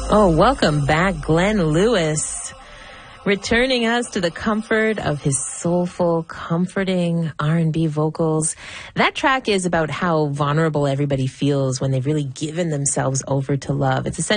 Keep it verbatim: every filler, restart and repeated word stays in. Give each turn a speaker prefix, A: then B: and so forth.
A: Oh, welcome back, Glenn Lewis, returning us to the comfort of his soulful, comforting R and B vocals. That track is about how vulnerable everybody feels when they've really given themselves over to love. It's essentially